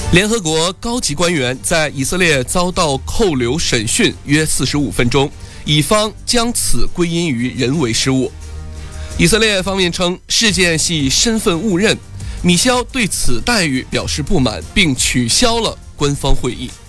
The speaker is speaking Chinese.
联合国高级官员在以色列遭到扣留审讯约45分钟，以方将此归因于人为失误。以色列方面称事件系身份误认，米肖对此待遇表示不满，并取消了官方会议。